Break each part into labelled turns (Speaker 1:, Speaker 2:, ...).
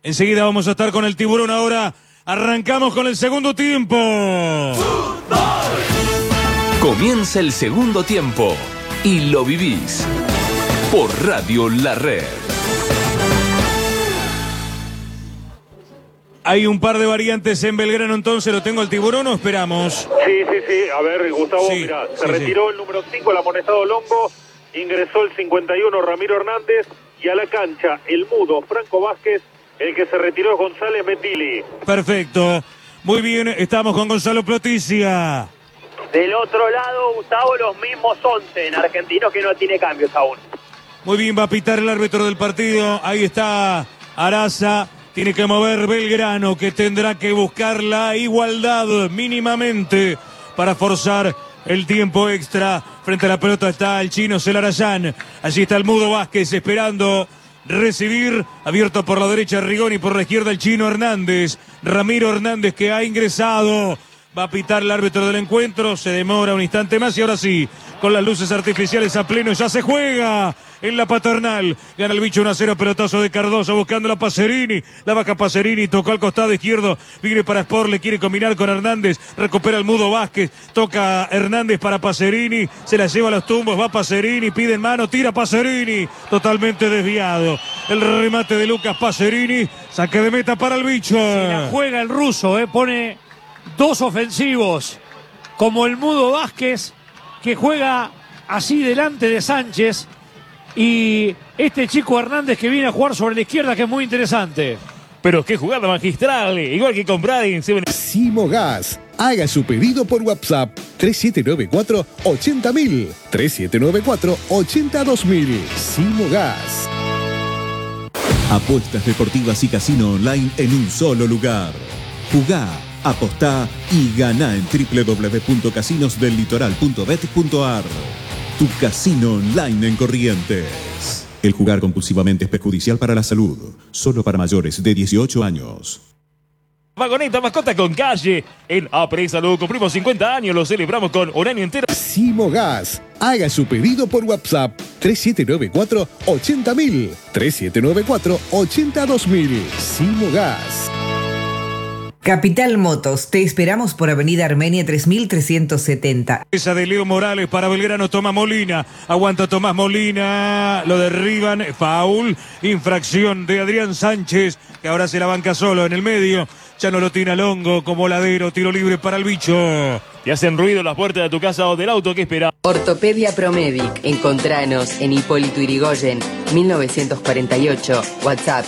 Speaker 1: Enseguida vamos a estar con el Tiburón. Ahora arrancamos con el segundo tiempo.
Speaker 2: Comienza el segundo tiempo y lo vivís por Radio La Red.
Speaker 1: Hay un par de variantes en Belgrano, entonces. ¿Lo tengo al Tiburón o esperamos?
Speaker 3: Sí. A ver, Gustavo,
Speaker 1: Sí,
Speaker 3: mirá, se
Speaker 1: sí,
Speaker 3: retiró el número 5, el amonestado Longo, ingresó el 51, Ramiro Hernández, y a la cancha, el mudo, Franco Vázquez, el que se retiró es González Metilli.
Speaker 1: Perfecto. Muy bien, estamos con Gonzalo Ploticia.
Speaker 4: Del otro lado, Gustavo, los mismos 11 en Argentinos, que no tiene cambios aún.
Speaker 1: Muy bien, va a pitar el árbitro del partido. Ahí está Araza. Tiene que mover Belgrano, que tendrá que buscar la igualdad mínimamente para forzar el tiempo extra. Frente a la pelota está el chino Celarayán. Allí está el mudo Vázquez esperando recibir. Abierto por la derecha Rigoni, por la izquierda el chino Hernández. Ramiro Hernández, que ha ingresado. Va a pitar el árbitro del encuentro. Se demora un instante más y ahora sí, con las luces artificiales a pleno, ya se juega en la Paternal. Gana el bicho 1-0, pelotazo de Cardoso buscando la Pacerini. La baja Pacerini, tocó al costado izquierdo. Viene para Sport, le quiere combinar con Hernández. Recupera el mudo Vázquez. Toca Hernández para Pacerini. Se la lleva a los tumbos, va Pacerini, pide en mano, tira Pacerini. Totalmente desviado. El remate de Lucas Pacerini. Saque de meta para el bicho.
Speaker 5: Se la juega el ruso, pone dos ofensivos, como el mudo Vázquez, que juega así delante de Sánchez, y este chico Hernández que viene a jugar sobre la izquierda, que es muy interesante.
Speaker 6: Pero qué jugada magistral, igual que con Bradin.
Speaker 7: Simogas. Haga su pedido por WhatsApp 3794-80000, 3794-82000. Simogas.
Speaker 8: Apuestas deportivas y casino online en un solo lugar. Jugá, apostá y ganá en www.casinosdellitoral.bet.ar. Tu casino online en Corrientes. El jugar compulsivamente es perjudicial para la salud. Solo para mayores de 18 años.
Speaker 6: Vagoneta, mascota con calle. En AP Salud cumplimos 50 años, lo celebramos con un año entero.
Speaker 7: Simogas. Haga su pedido por WhatsApp 3794-80000, 3794-8002000. Simogas.
Speaker 9: Capital Motos, te esperamos por Avenida Armenia 3370.
Speaker 1: Esa de Leo Morales para Belgrano, toma Molina, aguanta Tomás Molina, lo derriban, foul, infracción de Adrián Sánchez, que ahora se la banca solo en el medio, ya no lo tiene a Longo como ladero, tiro libre para el bicho.
Speaker 6: Te hacen ruido las puertas de tu casa o del auto, ¿qué espera?
Speaker 10: Ortopedia Promedic, encontranos en Hipólito Yrigoyen, 1948, WhatsApp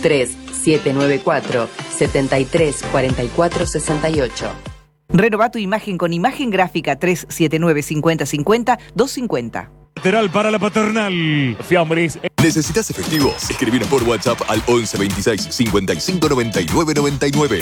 Speaker 10: 3794-734468.
Speaker 9: Renová tu imagen con imagen gráfica 379-5050-250.
Speaker 1: Lateral para la Paternal.
Speaker 6: Fiambres.
Speaker 11: ¿Necesitas efectivos? Escribinos por WhatsApp al 11 26 55 99 99.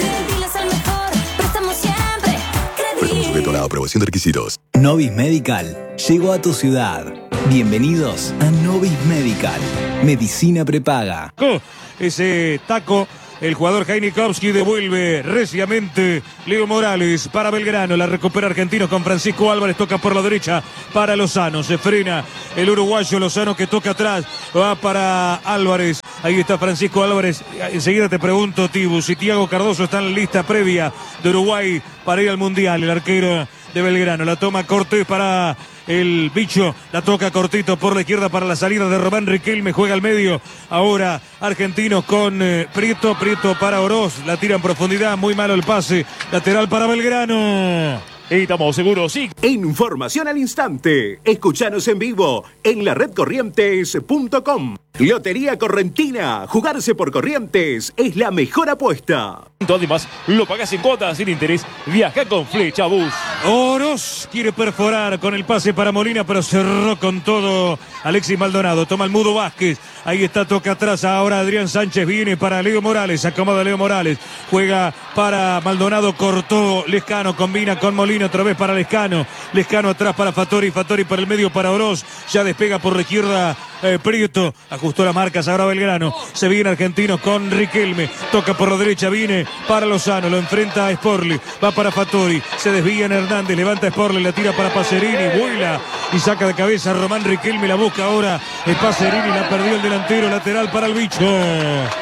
Speaker 11: Préstamo sujeto a la aprobación de requisitos.
Speaker 12: Novis Medical llegó a tu ciudad. Bienvenidos a Novis Medical. Medicina prepaga.
Speaker 1: Ese taco, el jugador Heinikowski devuelve reciamente. Leo Morales para Belgrano, la recupera Argentinos con Francisco Álvarez, toca por la derecha para Lozano, se frena el uruguayo Lozano que toca atrás, va para Álvarez, ahí está Francisco Álvarez. Enseguida te pregunto, Tibu, si Thiago Cardoso está en la lista previa de Uruguay para ir al Mundial, el arquero de Belgrano, la toma Cortés para el bicho, la toca cortito por la izquierda para la salida de Román Riquelme, juega al medio, ahora Argentinos con Prieto para Oroz, la tira en profundidad, muy malo el pase, lateral para Belgrano.
Speaker 6: Estamos seguros, sí.
Speaker 13: Información al instante. Escuchanos en vivo en laredcorrientes.com. Lotería Correntina. Jugarse por Corrientes es la mejor apuesta.
Speaker 6: Además, lo pagás en cuotas sin interés. Viaja con Flecha Bus.
Speaker 1: Oroz quiere perforar con el pase para Molina, pero cerró con todo Alexis Maldonado. Toma el mudo Vázquez. Ahí está, toca atrás. Ahora Adrián Sánchez viene para Leo Morales. Acomoda Leo Morales. Juega para Maldonado. Cortó Lescano. Combina con Molina. Otra vez para Lescano. Lescano atrás para Fattori. Fattori para el medio para Oroz. Ya despega por la izquierda Prieto. Ajustó las marcas. Ahora Belgrano. Se viene Argentinos con Riquelme. Toca por la derecha. Viene para Lozano. Lo enfrenta a Sporli. Va para Fattori. Se desvía en Hernández. Levanta a Sporli. La tira para Pacerini. Vuela y saca de cabeza Román Riquelme. La busca ahora. El Pacerini. La perdió el delantero. Lateral para el bicho.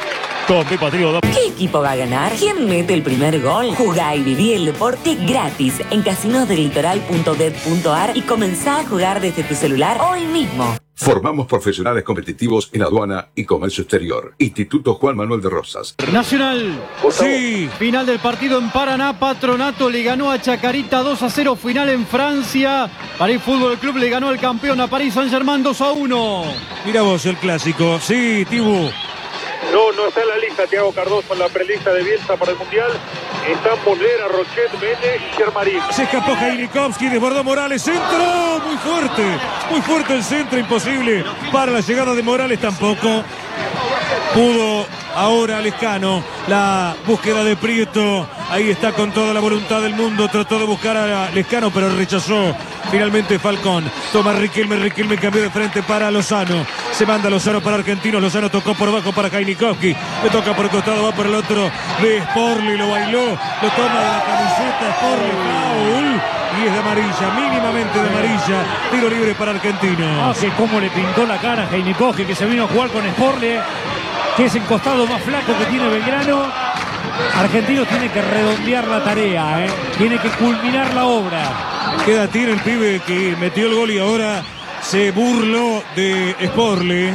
Speaker 6: Con Pepa Trío.
Speaker 14: ¿Qué equipo va a ganar? ¿Quién mete el primer gol? Jugá y viví el deporte gratis en casinosdelitoral.bet.ar y comenzá a jugar desde tu celular hoy mismo.
Speaker 15: Formamos profesionales competitivos en aduana y comercio exterior. Instituto Juan Manuel de Rosas.
Speaker 16: Nacional.
Speaker 1: Sí.
Speaker 16: Final del partido en Paraná. Patronato le ganó a Chacarita 2-0. Final en Francia. París Fútbol Club le ganó al campeón a Paris Saint-Germain 2-1.
Speaker 1: Mira vos el clásico. Sí, Tibu.
Speaker 3: No está en la lista Thiago Cardoso en la prelista de Bielsa para el Mundial. Están Muslera, Rochet, Mene y Germarín.
Speaker 1: Se escapó Jainikowski, desbordó Morales, centro, muy fuerte el centro, imposible para la llegada de Morales tampoco. Pudo ahora Lescano, la búsqueda de Prieto, ahí está con toda la voluntad del mundo, trató de buscar a Lescano pero rechazó finalmente Falcón. Toma Riquelme cambió de frente para Lozano, se manda Lozano para Argentinos, Lozano tocó por bajo para Jainikowski, le toca por el costado, va por el otro de Sporli, lo bailó, lo toma de la camiseta Sporli, foul. Y es de amarilla, mínimamente de amarilla. Tiro libre para Argentinos.
Speaker 5: Que cómo le pintó la cara a Jainikowski, que se vino a jugar con Sporli, que es el costado más flaco que tiene Belgrano. Argentinos tiene que redondear la tarea, tiene que culminar la obra.
Speaker 1: ¿Qué edad tiene el pibe que metió el gol y ahora se burló de Sporli?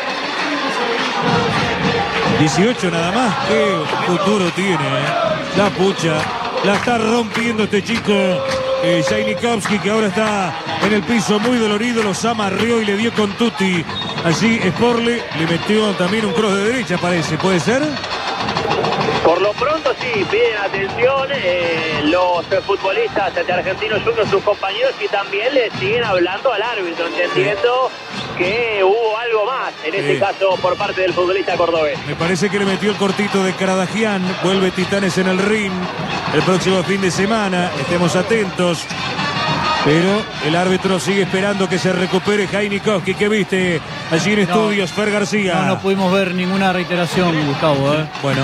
Speaker 1: 18 nada más. Qué futuro tiene, La pucha. La está rompiendo este chico. Jainikowski, que ahora está en el piso muy dolorido, los amarrió y le dio con tutti. Allí Sporli le metió también un cross de derecha, parece. ¿Puede ser?
Speaker 4: Por lo pronto sí, piden atención los futbolistas de Argentinos Juniors, sus compañeros, y también le siguen hablando al árbitro, entendiendo que hubo algo más, en este caso por parte del futbolista cordobés.
Speaker 1: Me parece que le metió el cortito de Karadagian. Vuelve Titanes en el ring el próximo fin de semana, estemos atentos. Pero el árbitro sigue esperando que se recupere Jainikowski. ¿Qué viste allí en estudios, Fer García?
Speaker 16: No pudimos ver ninguna reiteración, Gustavo.
Speaker 1: Bueno.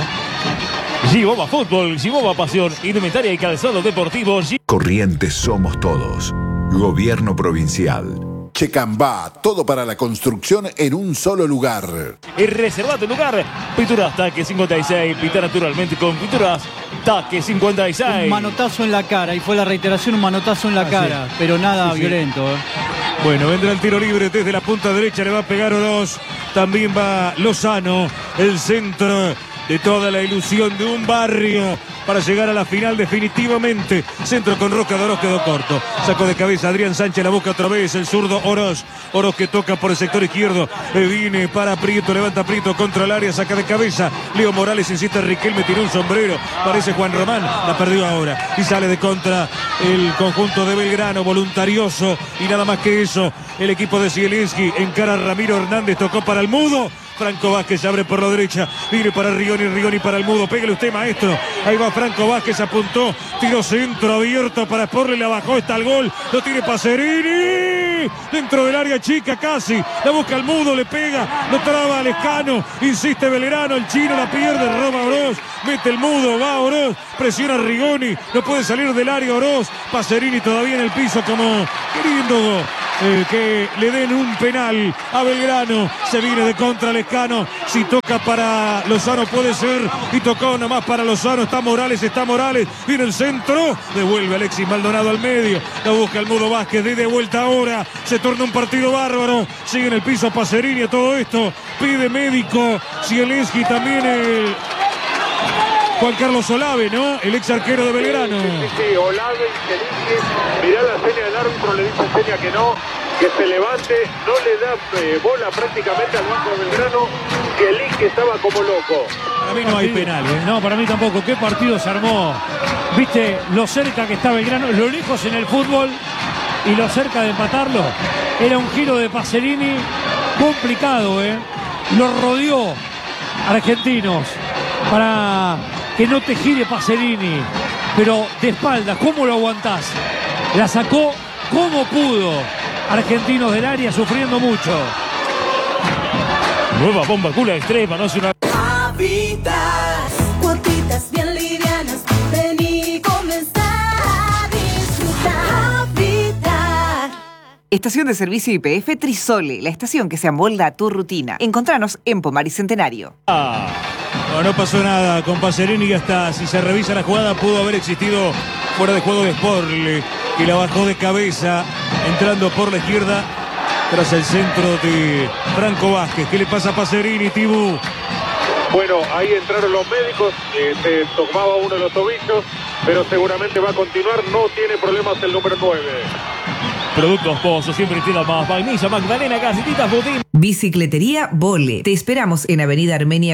Speaker 6: Gibova Fútbol, Gibova Pasión, indumentaria y calzado deportivo.
Speaker 17: Corrientes somos todos. Gobierno provincial.
Speaker 18: Checambá, todo para la construcción en un solo lugar.
Speaker 6: Y reserva tu lugar. Pinturas Taque 56. Pinta naturalmente con Pinturas Taque 56.
Speaker 16: Un manotazo en la cara. Y fue la reiteración, un manotazo en la cara. Sí. Pero nada violento.
Speaker 1: Bueno, vendrá el tiro libre desde la punta derecha. Le va a pegar Oroz. También va Lozano. El centro de toda la ilusión de un barrio para llegar a la final definitivamente. Centro con Roca de Oroz, quedó corto. Sacó de cabeza Adrián Sánchez, la busca otra vez el zurdo Oroz. Oroz que toca por el sector izquierdo. Viene para Prieto, levanta Prieto contra el área, saca de cabeza. Leo Morales insiste, Riquelme tiró un sombrero. Parece Juan Román, la perdió ahora. Y sale de contra el conjunto de Belgrano, voluntarioso. Y nada más que eso, el equipo de Zielinski encara a Ramiro Hernández, tocó para el Mudo. Franco Vázquez se abre por la derecha, viene para Rigoni para el Mudo, pégale usted, maestro. Ahí va Franco Vázquez, apuntó, tiró centro abierto para Sporli, la bajó, está el gol, lo tiene Pacerini, dentro del área chica casi, la busca el Mudo, le pega, lo traba Lescano, insiste Belgrano, el chino la pierde, roba Oroz, mete el Mudo, va Oroz, presiona Rigoni, no puede salir del área Oroz, Pacerini todavía en el piso como queriendo que le den un penal a Belgrano. Se viene de contra Lescano. Si toca para Lozano puede ser. Y tocó nomás para Lozano. Está Morales. Viene el centro. Devuelve Alexis Maldonado al medio. La busca el Mudo Vázquez. De vuelta ahora. Se torna un partido bárbaro. Sigue en el piso Pacerini a todo esto. Pide médico. Zielinski también el Juan Carlos Olave, ¿no? El ex arquero de Belgrano.
Speaker 3: Sí, Olave y Zielinski. Mirá la seña del árbitro, le dice seña que no, que se levante, no le da bola prácticamente al banco de Belgrano. Zielinski estaba como loco.
Speaker 1: Para mí no hay penal,
Speaker 5: No, para mí tampoco. ¿Qué partido se armó? ¿Viste lo cerca que está Belgrano? Lo lejos en el fútbol y lo cerca de empatarlo. Era un giro de Pacerini complicado, Lo rodeó Argentinos para que no te gire Pacerini, pero de espaldas, ¿cómo lo aguantás? La sacó como pudo. Argentinos del área sufriendo mucho.
Speaker 6: Nueva bomba Cula Extrema, no es una...
Speaker 19: Habitas, cuotitas bien livianas, vení y comenzá a disfrutar. Habitat.
Speaker 9: Estación de servicio YPF Trisole, la estación que se amolda a tu rutina. Encontranos en Pomar y Centenario.
Speaker 1: No pasó nada con Pacerini y hasta si se revisa la jugada pudo haber existido fuera de juego de Sporle, que la bajó de cabeza entrando por la izquierda tras el centro de Franco Vázquez. ¿Qué le pasa a Pacerini, Tibú?
Speaker 3: Bueno, ahí entraron los médicos, se tomaba uno de los tobillos, pero seguramente va a continuar, no tiene problemas el número 9.
Speaker 6: Productos Pozo, siempre tiene más magnesia, Magdalena, galletitas, budín.
Speaker 9: Bicicletería Vole. Te esperamos en Avenida Armenia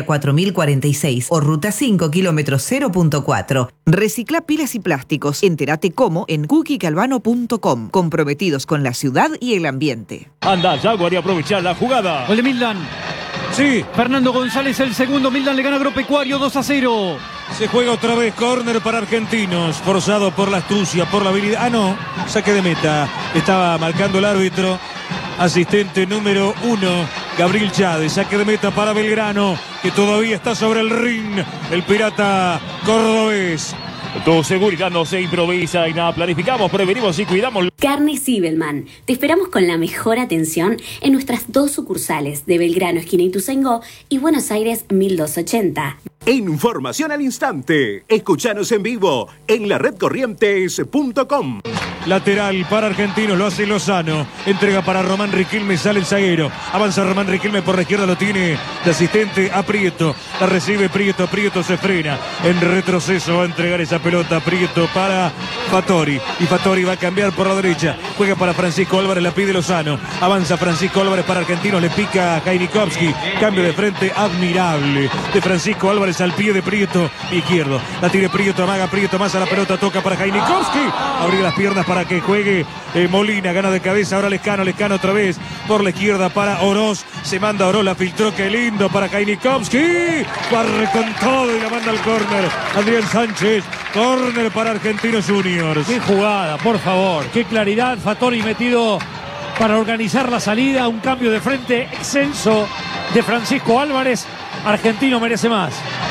Speaker 9: 4046 o Ruta 5, kilómetro 0.4. Recicla pilas y plásticos. Entérate cómo en cookiecalvano.com. Comprometidos con la ciudad y el ambiente.
Speaker 6: Anda, Jaguar, y aprovechar la jugada.
Speaker 16: Gol de Mildan.
Speaker 1: Sí.
Speaker 16: Fernando González, el segundo. Mildan le gana Agropecuario 2-0.
Speaker 1: Se juega otra vez córner para Argentinos, forzado por la astucia, por la habilidad. Ah, no, saque de meta. Estaba marcando el árbitro. Asistente número 1, Gabriel Chávez. Saque de meta para Belgrano, que todavía está sobre el ring. El pirata cordobés.
Speaker 6: Tu seguridad no se improvisa y nada planificamos, prevenimos y cuidamos.
Speaker 20: Carne Sibelman. Te esperamos con la mejor atención en nuestras 2 sucursales de Belgrano, esquina Ituzaingó, y Buenos Aires 1280.
Speaker 13: Información al instante. Escuchanos en vivo en laredcorrientes.com.
Speaker 1: Lateral para Argentinos, lo hace Lozano. Entrega para Román Riquelme, sale el zaguero. Avanza Román Riquelme por la izquierda, lo tiene de asistente a Prieto. La recibe Prieto, Prieto se frena. En retroceso va a entregar esa pelota Prieto para Fattori. Y Fattori va a cambiar por la derecha. Juega para Francisco Álvarez, la pide Lozano. Avanza Francisco Álvarez para Argentinos, le pica a Jainikowski. Cambio de frente admirable de Francisco Álvarez al pie de Prieto izquierdo. La tire Prieto, amaga Prieto, más a la pelota, toca para Jainikowski. Abrir las piernas para que juegue Molina, gana de cabeza, ahora Lescano otra vez por la izquierda para Oroz, se manda Oroz, la filtró, qué lindo para Jainikowski, barre con todo y la manda al córner, Adrián Sánchez, córner para Argentinos Juniors.
Speaker 5: Qué jugada, por favor, qué claridad, Fattori metido para organizar la salida, un cambio de frente excelso de Francisco Álvarez. Argentino merece más.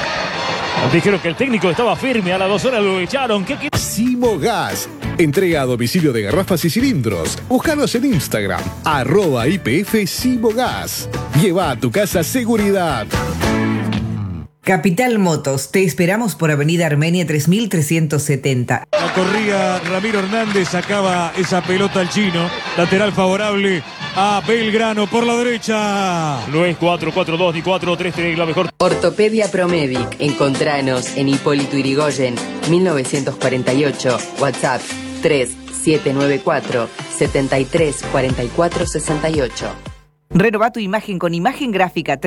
Speaker 6: Dijeron que el técnico estaba firme, a las 2 horas lo echaron.
Speaker 7: Simo Gas. Entrega a domicilio de garrafas y cilindros. Búscanos en Instagram, @IPF Simo Gas. Lleva a tu casa seguridad.
Speaker 9: Capital Motos. Te esperamos por Avenida Armenia 3370.
Speaker 1: La corría Ramiro Hernández, sacaba esa pelota al chino. Lateral favorable a Belgrano por la derecha.
Speaker 6: No es 4-4-2 ni 4-3-3, la mejor.
Speaker 10: Ortopedia Promedic. Encontranos en Hipólito Yrigoyen, 1948. WhatsApp 3794 734468.
Speaker 9: Renova tu imagen con imagen gráfica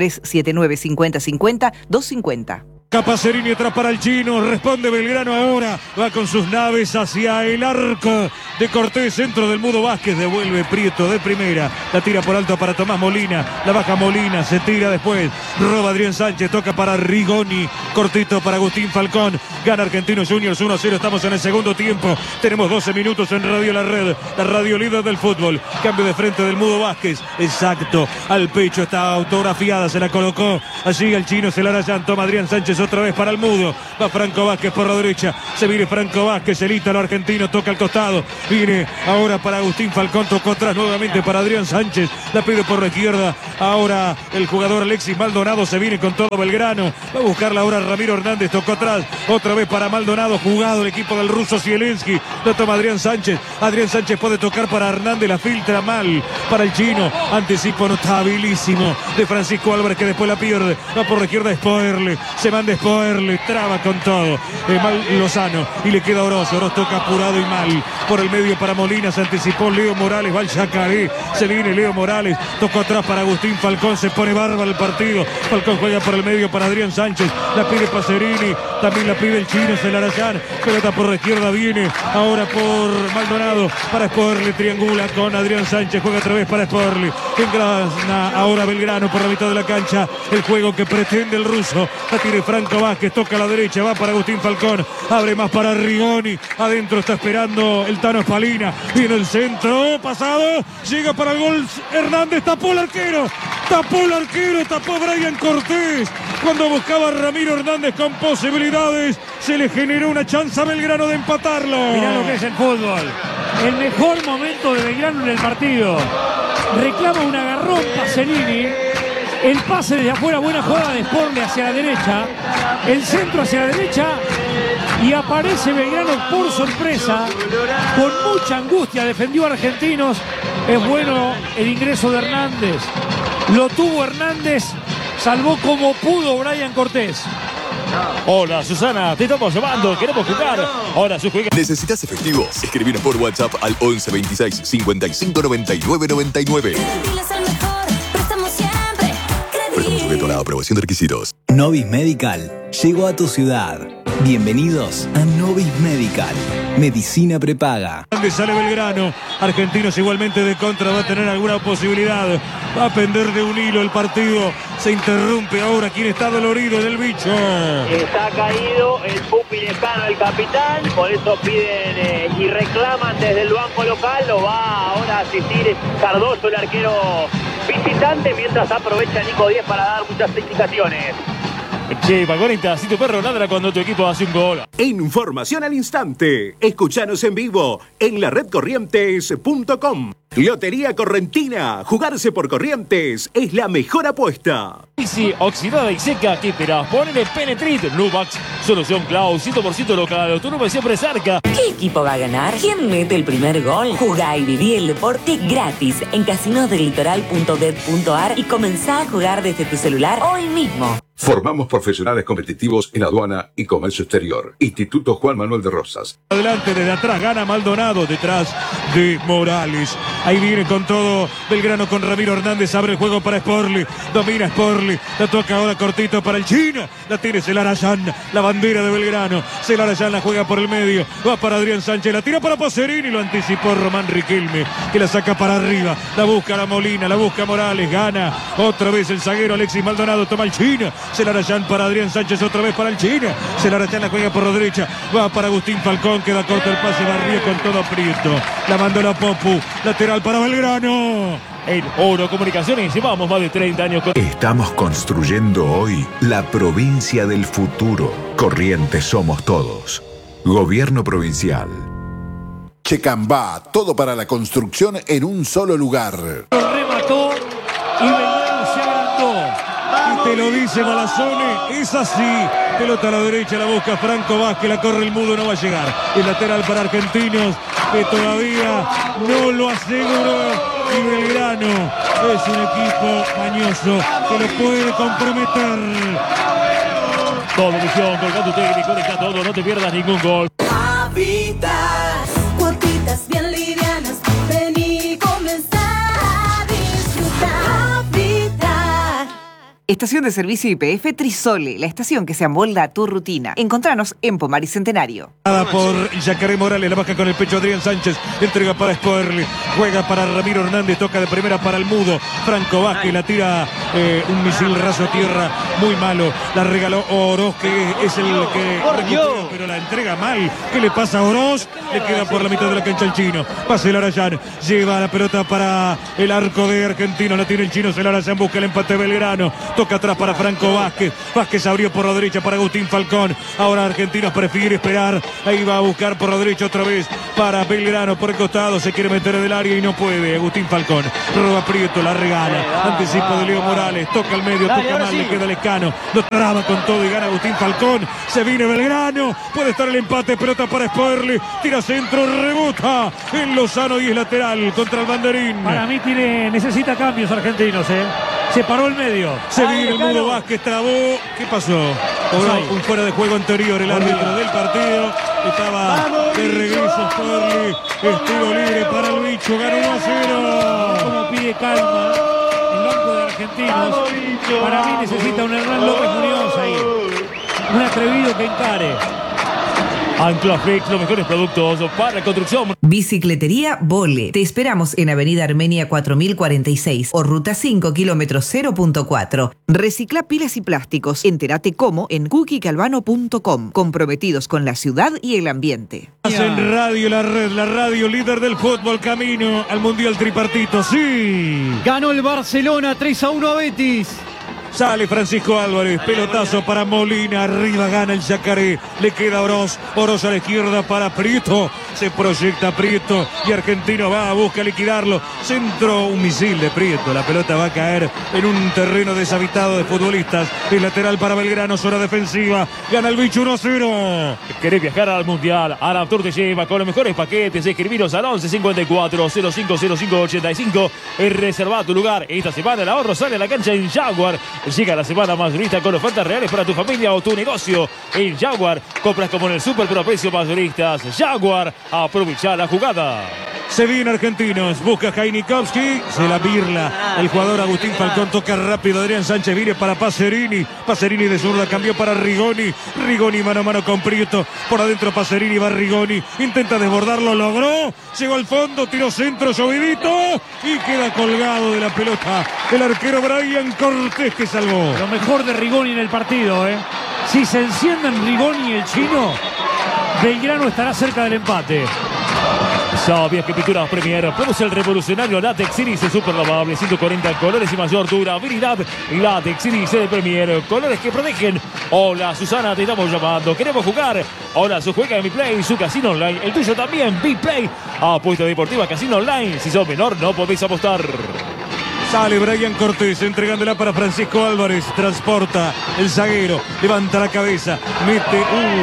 Speaker 9: 379-5050-250.
Speaker 1: Pacerini atrás para el chino, responde Belgrano ahora, va con sus naves hacia el arco de Cortés, centro del Mudo Vázquez, devuelve Prieto de primera, la tira por alto para Tomás Molina, la baja Molina, se tira después, roba Adrián Sánchez, toca para Rigoni, cortito para Agustín Falcón, gana Argentinos Juniors 1-0, estamos en el segundo tiempo, tenemos 12 minutos en Radio La Red, la radio líder del fútbol, cambio de frente del Mudo Vázquez, exacto, al pecho, está autografiada, se la colocó, allí el chino, se la hará, toma Adrián Sánchez otra vez para el Mudo, va Franco Vázquez por la derecha, se viene Franco Vázquez, el ítalo argentino, toca al costado, viene ahora para Agustín Falcón, tocó atrás nuevamente para Adrián Sánchez, la pide por la izquierda, ahora el jugador Alexis Maldonado se viene con todo Belgrano, va a buscarla ahora Ramiro Hernández, tocó atrás, otra vez para Maldonado, jugado el equipo del ruso Zielinski, lo toma Adrián Sánchez puede tocar para Hernández, la filtra mal para el chino, anticipo notabilísimo de Francisco Álvarez que después la pierde, va por la izquierda Spoerle, se manda Spoerle, traba con todo, mal Lozano y le queda Oroz toca apurado y mal, por el medio para Molina, se anticipó Leo Morales, va el Yacaré, se viene Leo Morales, tocó atrás para Agustín Falcón, se pone bárbaro el partido, Falcón juega por el medio para Adrián Sánchez, la pide Pacerini, también la pide el chino Celarayán, pelota por la izquierda, viene ahora por Maldonado, para Spoerle, triangula con Adrián Sánchez, juega otra vez para Spoerle, engrana ahora Belgrano por la mitad de la cancha, el juego que pretende el ruso, la tiene Franco Vázquez, toca a la derecha, va para Agustín Falcón, abre más para Rigoni, adentro está esperando el Tano Spalina, viene el centro, pasado, llega para el gol Hernández, tapó el arquero, tapó Brian Cortés, cuando buscaba a Ramiro Hernández con posibilidades, se le generó una chance a Belgrano de empatarlo.
Speaker 5: Mirá lo que es el fútbol, el mejor momento de Belgrano en el partido, reclama un agarrón Pacerini, El pase desde afuera, buena jugada de Sporle hacia la derecha. El centro hacia la derecha. Y aparece Belgrano por sorpresa. Con mucha angustia defendió a Argentinos. Es bueno el ingreso de Hernández. Lo tuvo Hernández. Salvó como pudo Brian Cortés.
Speaker 6: Hola Susana, te estamos llamando, queremos jugar. Ahora su juega.
Speaker 11: ¿Necesitas efectivo? Escribinos por WhatsApp al 11 26 55 99 99. Préstamo sujeto a la aprobación de requisitos.
Speaker 12: Novis Medical llegó a tu ciudad. Bienvenidos a Novis Medical. Medicina prepaga.
Speaker 1: ¿Dónde sale Belgrano? Argentinos igualmente de contra, va a tener alguna posibilidad. Va a pender de un hilo el partido. Se interrumpe ahora. ¿Quién está dolorido del bicho?
Speaker 4: Está caído el Pupi Lejano, el capitán. Por eso piden y reclaman desde el banco local. Lo va ahora a asistir Cardoso, el arquero visitante, mientras aprovecha Nico Díaz para dar muchas indicaciones.
Speaker 6: Che, Pagonita, si tu perro ladra cuando tu equipo hace un gol.
Speaker 13: Información al instante. Escuchanos en vivo en la redcorrientes.com. Lotería Correntina. Jugarse por Corrientes es la mejor apuesta.
Speaker 6: Bici oxidada y seca, ¿qué esperás? Ponele Penetrit, Nubax, solución Cloud, 100% local, tu nube siempre cerca.
Speaker 14: ¿Qué equipo va a ganar? ¿Quién mete el primer gol? Jugá y viví el deporte gratis en casinosdelitoral.bet.ar y comenzá a jugar desde tu celular hoy mismo.
Speaker 15: Formamos profesionales competitivos en aduana y comercio exterior. Instituto Juan Manuel de Rosas.
Speaker 1: Adelante, desde atrás, gana Maldonado, detrás de Morales. Ahí viene con todo Belgrano con Ramiro Hernández, abre el juego para Sporli, domina Sporli, la toca ahora cortito para el China, la tiene Celarayán, la bandera de Belgrano, Celarayán la juega por el medio, va para Adrián Sánchez, la tira para Pacerini, lo anticipó Román Riquelme, que la saca para arriba, la busca la Molina, la busca Morales, gana otra vez el zaguero Alexis Maldonado, toma el China, Celarayán para Adrián Sánchez, otra vez para el China, Celarayán la juega por la derecha, va para Agustín Falcón, queda corto el pase, Barrio con todo Prieto, la mandó la Popu, lateral para Belgrano.
Speaker 6: En Oro Comunicaciones llevamos más de 30 años con...
Speaker 17: Estamos construyendo hoy la provincia del futuro. Corrientes somos todos. Gobierno provincial.
Speaker 18: Checambá, todo para la construcción en un solo lugar.
Speaker 5: Lo remató y Belgrano se agrandó.
Speaker 1: Y te lo dice Malazone, es así. Pelota a la derecha, la busca Franco Vázquez, la corre el mudo, no va a llegar. El lateral para Argentinos, que todavía no lo aseguró. Y Belgrano es un equipo mañoso que lo puede comprometer.
Speaker 6: Todo visión, colgá tu técnico, está todo, no te pierdas ningún gol.
Speaker 19: Habitas, cuotitas bien livianas, vení comenzar a disfrutar. Habitar.
Speaker 9: Estación de servicio YPF Trisole, la estación que se amolda a tu rutina. Encontranos en Pomar y Centenario.
Speaker 1: Por Yacaré Morales, la baja con el pecho Adrián Sánchez, entrega para Spoerli, juega para Ramiro Hernández, toca de primera para el mudo, Franco Vázquez, la tira un misil raso tierra, muy malo, la regaló Oroz, que es el que recupera, pero la entrega mal. ¿Qué le pasa a Oroz? Le queda por la mitad de la cancha el chino, pasa Celarayán, lleva la pelota para el arco de Argentino, la tiene el chino, Celarayán busca el empate Belgrano, toca atrás para Franco Vázquez, Vázquez abrió por la derecha para Agustín Falcón, ahora Argentinos prefiere esperar, ahí va a buscar por la derecha otra vez para Belgrano, por el costado, se quiere meter en el área y no puede, Agustín Falcón, roba Prieto, la regala, anticipo de Leo Morales, toca al medio, toca mal, le queda Lescano, lo traba con todo y gana Agustín Falcón, se viene Belgrano, puede estar el empate, pelota para Spoerli, tira centro, rebota en Lozano y es lateral contra el banderín.
Speaker 5: Para mí necesita cambios Argentinos, se paró el medio.
Speaker 1: Se viene el mudo Vázquez, trabó. ¿Qué pasó? Cobró un fuera de juego anterior el árbitro del partido. Estaba de regreso Spoerli. Estilo libre para el bicho. Ganó 1-0.
Speaker 5: Como pide calma el banco de Argentinos. Para mí necesita un Hernán López Muñoz ahí. Un atrevido que encare.
Speaker 6: Anclaflex, los mejores productos para construcción.
Speaker 9: Bicicletería Vole. Te esperamos en Avenida Armenia 4046 o Ruta 5, kilómetro 0.4. Recicla pilas y plásticos. Entérate cómo en cookiecalvano.com. Comprometidos con la ciudad y el ambiente.
Speaker 1: En radio, la red, la radio líder del fútbol, camino al Mundial Tripartito. Sí.
Speaker 16: Ganó el Barcelona 3-1 a Betis.
Speaker 1: Sale Francisco Álvarez, pelotazo para Molina, arriba gana el Yacaré, le queda Oroz a la izquierda para Prieto, se proyecta Prieto y Argentino va a buscar liquidarlo, centro, un misil de Prieto, la pelota va a caer en un terreno deshabitado de futbolistas, el lateral para Belgrano, zona defensiva, gana el bicho 1-0.
Speaker 6: ¿Querés viajar al Mundial? Araptur te lleva con los mejores paquetes, escribiros al 11 54 05 05 85, reserva tu lugar. Esta semana el ahorro sale a la cancha en Jaguar. Llega la semana mayorista con ofertas reales para tu familia o tu negocio. En Jaguar, compras como en el Super pero a precios mayoristas. Jaguar, aprovecha la jugada.
Speaker 1: Se viene Argentinos, busca Jainikowski, se la birla. El jugador Agustín Falcón toca rápido, Adrián Sánchez viene para Pacerini. Pacerini de zurda cambió para Rigoni. Rigoni mano a mano con Prieto. Por adentro Pacerini, va Rigoni. Intenta desbordarlo, logró. Llegó al fondo, tiró centro, llovidito. Y queda colgado de la pelota el arquero Brian Cortés que salvó.
Speaker 5: Lo mejor de Rigoni en el partido, ¿eh? Si se encienden Rigoni y el chino, Belgrano estará cerca del empate.
Speaker 6: ¿Sabías que Pinturas Premier produce el revolucionario Látex Iris Super Lavable, 140 colores y mayor durabilidad? Látex Iris de Premier, colores que protegen. Hola Susana, te estamos llamando, queremos jugar. Hola, su juega en Mi Play, su casino online, el tuyo también, B-Play. Apuesta deportiva, casino online, si sos menor no podéis apostar.
Speaker 1: Sale Brian Cortés entregándola para Francisco Álvarez. Transporta el zaguero. Levanta la cabeza. Mete.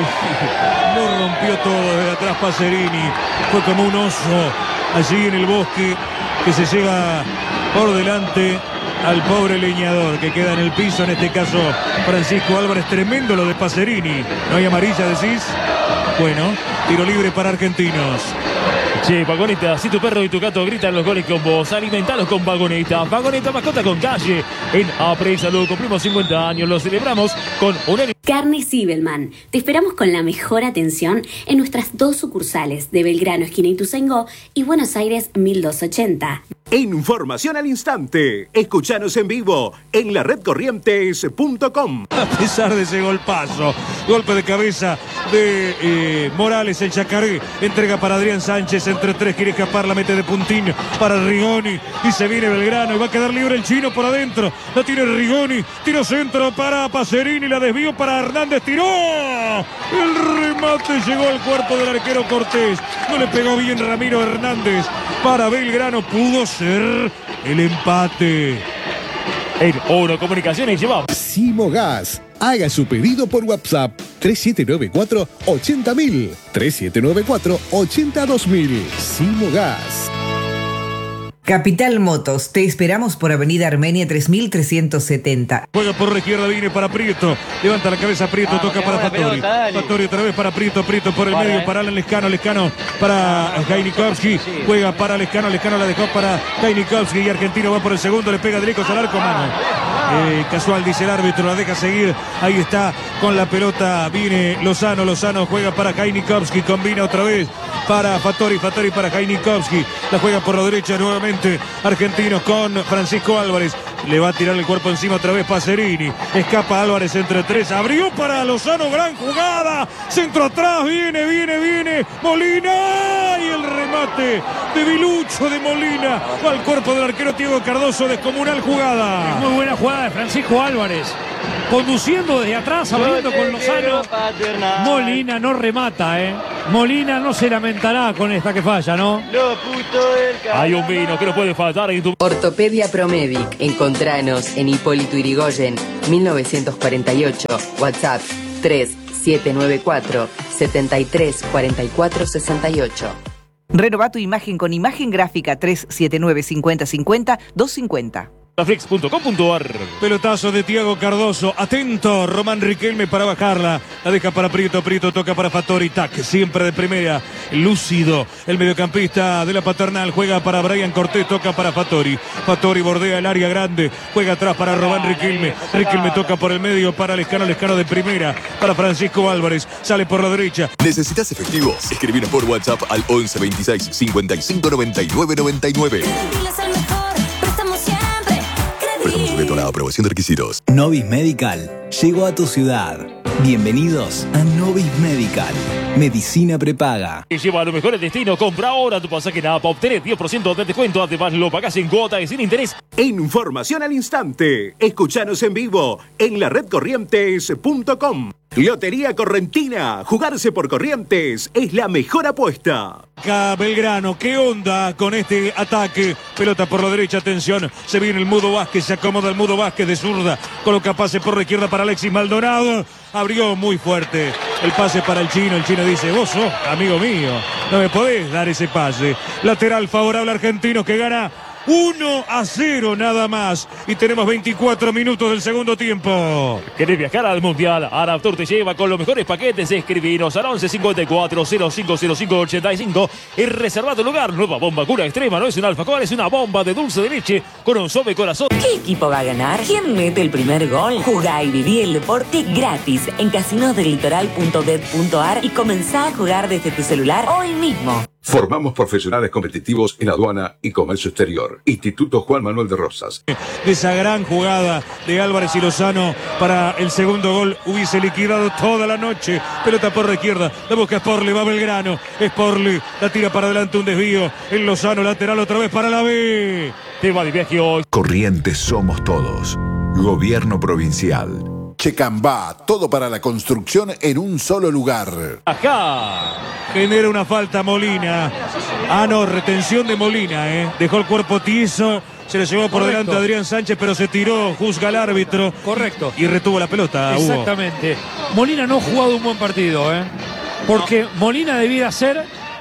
Speaker 1: Lo rompió todo desde atrás Pacerini. Fue como un oso allí en el bosque que se lleva por delante al pobre leñador que queda en el piso. En este caso Francisco Álvarez. Tremendo lo de Pacerini. ¿No hay amarilla, decís? Bueno, tiro libre para Argentinos.
Speaker 6: Che, Vagoneta, si tu perro y tu gato gritan los goles con vos, alimentalos con Vagoneta. Vagoneta, mascota con calle. En Apre Salud cumplimos 50 años, lo celebramos con un...
Speaker 20: Carne Sibelman. Te esperamos con la mejor atención en nuestras 2 sucursales de Belgrano, esquina Ituzaingó, y Buenos Aires 1280.
Speaker 13: Información al instante. Escuchanos en vivo en laredcorrientes.com.
Speaker 1: A pesar de ese golpazo, golpe de cabeza de Morales, el Yacaré, entrega para Adrián Sánchez, entre 3 quiere escapar, la mete de puntín para Rigoni y se viene Belgrano y va a quedar libre el chino por adentro, la tiene Rigoni, tiro centro para Pacerini, la desvío para Hernández, tiró, el remate llegó al cuerpo del arquero Cortés, no le pegó bien Ramiro Hernández, para Belgrano pudo ser el empate.
Speaker 6: En Oro Comunicaciones llevamos
Speaker 7: Simogas. Haga su pedido por WhatsApp 3794-80000, 3794-82000. Simogas.
Speaker 9: Capital Motos, te esperamos por Avenida Armenia 3370.
Speaker 1: Juega por la izquierda, viene para Prieto, levanta la cabeza Prieto, toca para Fattori. Fattori otra vez para Prieto, Prieto por el medio, para Alan Lescano, Lescano para Jainikowski, juega para Lescano, Lescano la dejó para Jainikowski y Argentino va por el segundo, le pega directo al arco, mano. Casual dice el árbitro, la deja seguir, ahí está con la pelota, viene Lozano, Lozano juega para Jainikowski, combina otra vez para Fattori, Fattori para Jainikowski, la juega por la derecha nuevamente. Argentinos con Francisco Álvarez, le va a tirar el cuerpo encima otra vez Pacerini, escapa Álvarez entre 3, abrió para Lozano, gran jugada, centro atrás, viene Molina y el remate de Vilucho de Molina al cuerpo del arquero Diego Cardoso, descomunal jugada.
Speaker 5: Muy buena jugada de Francisco Álvarez, conduciendo desde atrás, abriendo con Lozano. Molina no remata, Molina no se lamentará con esta que falla, ¿no?
Speaker 6: Hay un vino que no puede faltar en tu...
Speaker 10: Ortopedia Promedic. Encontranos en Hipólito Yrigoyen, 1948. WhatsApp 3794 734468.
Speaker 9: Renova tu imagen con imagen gráfica 379 5050 250.
Speaker 6: Flix.com.ar.
Speaker 1: Pelotazo de Thiago Cardoso, atento Román Riquelme para bajarla, la deja para Prieto, Prieto toca para Fattori, tac, siempre de primera, lúcido, el mediocampista de la Paternal, juega para Brian Cortés, toca para Fattori, Fattori bordea el área grande, juega atrás para Román Riquelme, Riquelme toca por el medio para Lescano, Lescano de primera, para Francisco Álvarez, sale por la derecha.
Speaker 11: ¿Necesitas efectivo? Escribinos por WhatsApp al 11 26 55 99 99. Préstamo sujeto a la aprobación de requisitos.
Speaker 12: Novis Medical llegó a tu ciudad. Bienvenidos a Novis Medical. Medicina prepaga.
Speaker 6: Y lleva a los mejores destinos. Compra ahora tu pasaje en APA. Obtener 10% de descuento. Además lo pagás en cuota y sin interés.
Speaker 13: Información al instante. Escuchanos en vivo en la redcorrientes.com. Lotería Correntina. Jugarse por Corrientes es la mejor apuesta.
Speaker 1: Acá Belgrano, ¿qué onda con este ataque? Pelota por la derecha, atención. Se viene el Mudo Vázquez, se acomoda el Mudo Vázquez de zurda. Coloca pase por la izquierda para Alexis Maldonado. Abrió muy fuerte el pase para el chino. El chino dice, vos sos amigo mío, no me podés dar ese pase. Lateral favorable argentino que gana 1-0 nada más. Y tenemos 24 minutos del segundo tiempo.
Speaker 6: ¿Querés viajar al Mundial? Araptur te lleva con los mejores paquetes. Escribinos al 11 54 0505 85 y reserva tu lugar. Nueva bomba cura extrema. No es un alfacor, es una bomba de dulce de leche con un suave corazón.
Speaker 14: ¿Qué equipo va a ganar? ¿Quién mete el primer gol? Jugá y viví el deporte gratis en casinosdelitoral.bet.ar y comenzá a jugar desde tu celular hoy mismo.
Speaker 15: Formamos profesionales competitivos en aduana y comercio exterior. Instituto Juan Manuel de Rosas.
Speaker 1: De esa gran jugada de Álvarez y Lozano para el segundo gol hubiese liquidado toda la noche. Pelota por la izquierda, la busca Sporli, va Belgrano. Sporli la tira para adelante, un desvío. El Lozano lateral otra vez para la B.
Speaker 6: Tema de viaje hoy.
Speaker 17: Corrientes somos todos. Gobierno provincial.
Speaker 18: Checambá, todo para la construcción en un solo lugar.
Speaker 1: Acá genera una falta Molina. No, retención de Molina, Dejó el cuerpo tieso, se le llevó por delante a Adrián Sánchez, pero se tiró, juzga el árbitro.
Speaker 5: Correcto.
Speaker 1: Y retuvo la pelota,
Speaker 5: Exactamente. Molina no ha jugado un buen partido, porque Molina debiera ser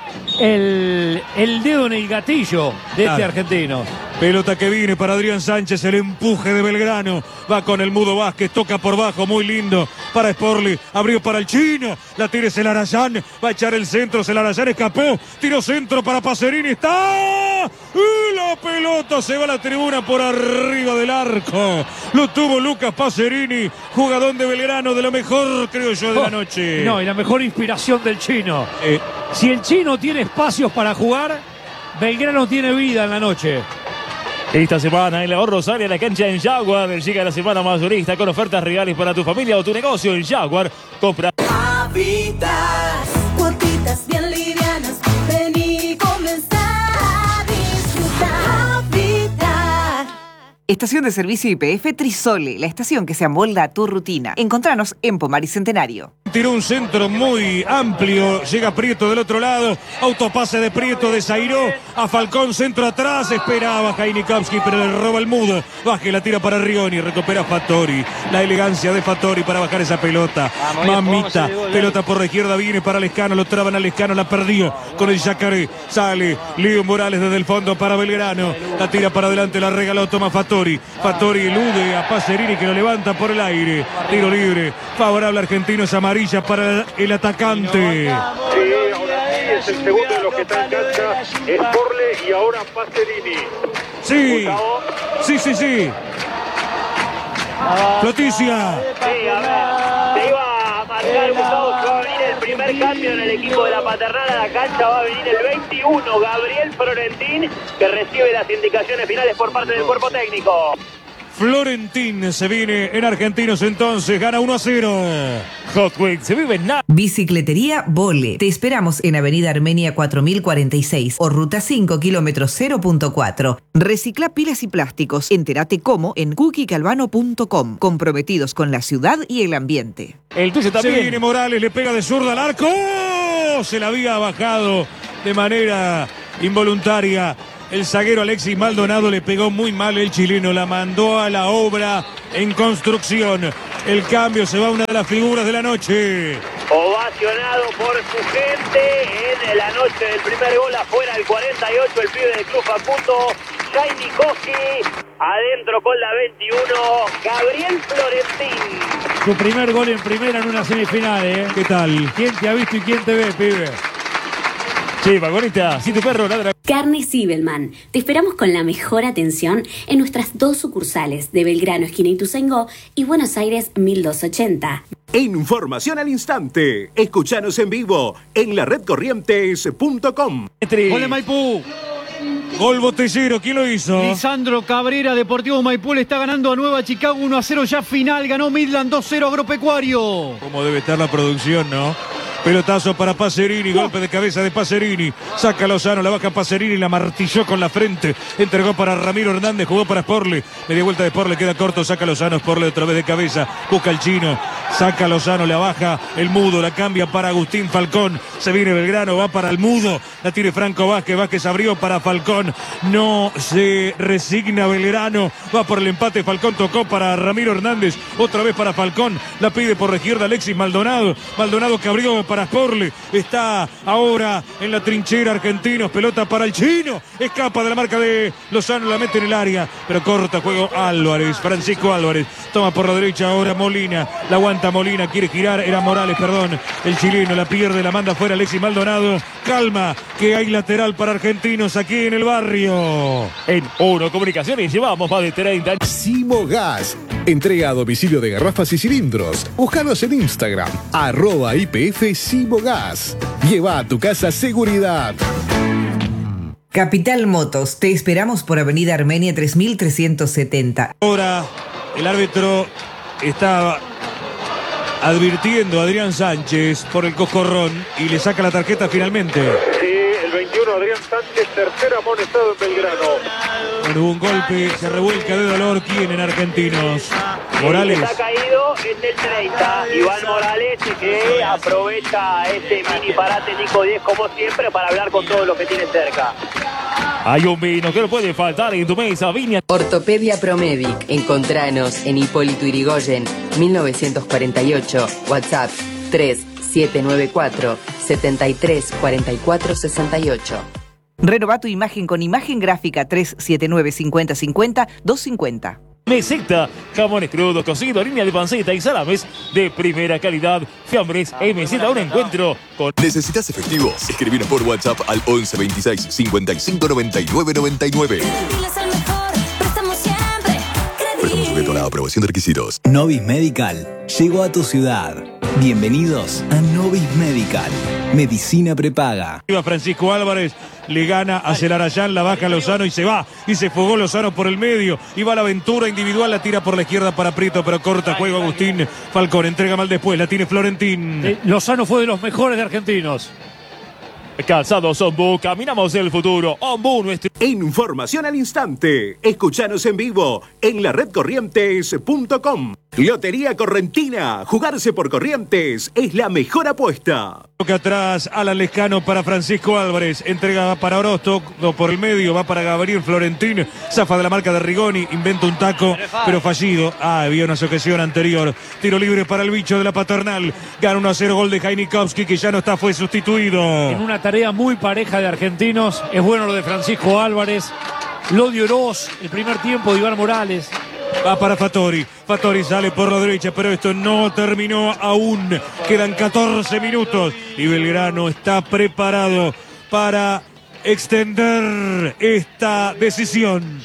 Speaker 5: el dedo en el gatillo de este argentino.
Speaker 1: Pelota que viene para Adrián Sánchez, el empuje de Belgrano. Va con el Mudo Vázquez, toca por bajo, muy lindo para Sporli. Abrió para el chino, la tira Celarayán, va a echar el centro, Celarayán escapó, tiró centro para Pacerini, está. Y la pelota se va a la tribuna por arriba del arco. Lo tuvo Lucas Pacerini, jugador de Belgrano, de lo mejor, creo yo, de la noche.
Speaker 5: No, y la mejor inspiración del chino. Si el chino tiene espacios para jugar, Belgrano tiene vida en la noche.
Speaker 6: Esta semana el ahorro sale a la cancha en Jaguar. Llega la semana mayorista con ofertas reales para tu familia o tu negocio en Jaguar. Compra.
Speaker 19: Habitas, cuotitas bien livianas. Vení, comenzá a disfrutar. Habitat.
Speaker 9: Estación de servicio YPF Trisole, la estación que se amolda a tu rutina. Encontranos en Pomar y Centenario.
Speaker 1: Tiró un centro muy amplio, llega Prieto del otro lado, autopase de Prieto, desairó a Falcón, centro atrás, esperaba Jainikowski, pero le roba el Mudo, baje la tira para Rioni, recupera Fattori, la elegancia de Fattori para bajar esa pelota, mamita, pelota por la izquierda, viene para Lescano, lo traban a Lescano, la perdió con el Yacaré, sale Leo Morales desde el fondo para Belgrano, la tira para adelante, la regaló, toma Fattori, Fattori elude a Pacerini que lo levanta por el aire, tiro libre, favorable argentino, es amarilla para el atacante.
Speaker 3: Sí, ahora sí, es el segundo de los que está en cancha, Sporli y ahora Pacerini.
Speaker 1: Sí, sí. Noticia.
Speaker 4: Sí, a ver, se iba a marcar Gustavo, va a venir el primer cambio en el equipo de la Paternal a la cancha, va a venir el 21, Gabriel Florentín, que recibe las indicaciones finales por parte del cuerpo técnico.
Speaker 1: Florentín se viene en Argentinos entonces, gana 1-0.
Speaker 6: Hot Wings se vive en
Speaker 9: Bicicletería Vole. Te esperamos en Avenida Armenia 4046 o Ruta 5 kilómetros 0.4. Recicla pilas y plásticos. Entérate cómo en cookiecalvano.com. Comprometidos con la ciudad y el ambiente.
Speaker 6: El tuyo también.
Speaker 1: Se viene Morales, le pega de zurda al arco. Se la había bajado de manera involuntaria. El zaguero Alexis Maldonado, le pegó muy mal el chileno, la mandó a la obra en construcción. El cambio, se va una de las figuras de la noche.
Speaker 4: Ovacionado por su gente en la noche del primer gol, afuera el 48, el pibe del Club Facundo, Jainikowski, adentro con la 21, Gabriel Florentín.
Speaker 5: Su primer gol en primera en una semifinal,
Speaker 1: ¿Qué tal?
Speaker 5: ¿Quién te ha visto y quién te ve, pibe?
Speaker 6: Sí, vagonista, si tu perro ladra.
Speaker 20: Carnes Sibelman. Te esperamos con la mejor atención en nuestras 2 sucursales de Belgrano, esquina Ituzaingó y Buenos Aires 1280.
Speaker 13: Información al instante. Escuchanos en vivo en la redcorrientes.com.
Speaker 16: ¡Ole Maipú!
Speaker 1: Gol Botellero, ¿quién lo hizo?
Speaker 16: Lisandro Cabrera, Deportivo Maipú le está ganando a Nueva Chicago 1-0 ya final. Ganó Midland 2-0 Agropecuario.
Speaker 1: Como debe estar la producción, ¿no? Pelotazo para Pacerini, golpe de cabeza de Pacerini. Saca Lozano, la baja Pacerini, la martilló con la frente. Entregó para Ramiro Hernández, jugó para Sporle. Media vuelta de Sporle, queda corto, saca Lozano, Sporle otra vez de cabeza. Busca el chino, saca Lozano, la baja el Mudo, la cambia para Agustín Falcón. Se viene Belgrano, va para el Mudo. La tiene Franco Vázquez, Vázquez abrió para Falcón. No se resigna Belgrano, va por el empate. Falcón tocó para Ramiro Hernández, otra vez para Falcón. La pide por la izquierda Alexis Maldonado. Maldonado que abrió para Sporle, está ahora en la trinchera Argentinos, pelota para el chino, escapa de la marca de Lozano, la mete en el área, pero corta juego Álvarez, Francisco Álvarez, toma por la derecha ahora Molina, la aguanta Molina, quiere girar, era Morales, perdón, el chileno la pierde, la manda fuera Alexis Maldonado, calma, que hay lateral para Argentinos aquí en el barrio.
Speaker 6: En Uno Comunicaciones llevamos más de 30 años.
Speaker 7: Simo Gas, entrega a domicilio de garrafas y cilindros. Búscanos en Instagram, @IPF Simo Gas. Lleva a tu casa seguridad.
Speaker 9: Capital Motos, te esperamos por Avenida Armenia 3370.
Speaker 1: Ahora el árbitro está advirtiendo a Adrián Sánchez por el coscorrón y le saca la tarjeta finalmente.
Speaker 3: Sí, el 21 Adrián Sánchez, tercer amonestado en Belgrano.
Speaker 1: Bueno, hubo un golpe, se revuelca de dolor. ¿Quién en Argentinos? Morales.
Speaker 4: El que está caído es el 30, Iván Morales, que aprovecha este mini parate Nico 10 como siempre para hablar con todos los que tiene cerca.
Speaker 6: Hay un vino que no puede faltar en tu mesa, Viña.
Speaker 10: Ortopedia Promedic. Encontranos en Hipólito Yrigoyen, 1948. WhatsApp 3794 73 44 68.
Speaker 9: Renova tu imagen con imagen gráfica 379 5050 250.
Speaker 6: Meseta, jamones crudos, cocidos, línea de panceta y salames de primera calidad. Fiambres Meseta, un encuentro con...
Speaker 11: ¿Necesitas efectivo? Escribinos por WhatsApp al 11 26 55 99 99. Préstamo sujeto a la aprobación de requisitos.
Speaker 12: Novis Medical llegó a tu ciudad. Bienvenidos a Novis Medical. Medicina prepaga.
Speaker 1: Francisco Álvarez le gana a Celarayán, la baja Lozano y se va. Y se fugó Lozano por el medio. Y va la aventura individual, la tira por la izquierda para Prieto, pero corta juego Agustín Falcón. Entrega mal después, la tiene Florentín.
Speaker 5: Lozano fue de los mejores de Argentinos.
Speaker 6: Calzados Ombu, caminamos el futuro. Ombu, nuestro...
Speaker 13: Información al instante. Escuchanos en vivo en laredcorrientes.com. Lotería Correntina. Jugarse por Corrientes es la mejor apuesta.
Speaker 1: Toca atrás, Alan Lescano para Francisco Álvarez. Entrega para Orozco, por el medio, va para Gabriel Florentín. Zafa de la marca de Rigoni, inventa un taco, pero fallido. Había una sujeción anterior. Tiro libre para el bicho de la Paternal. Gana 1-0, gol de Jainikowski, que ya no está, fue sustituido.
Speaker 5: En una tarea muy pareja de Argentinos. Es bueno lo de Francisco Álvarez. Lo de Oroz, el primer tiempo de Iván Morales.
Speaker 1: Va para Fattori. Fattori sale por la derecha, pero esto no terminó aún. Quedan 14 minutos y Belgrano está preparado para extender esta decisión.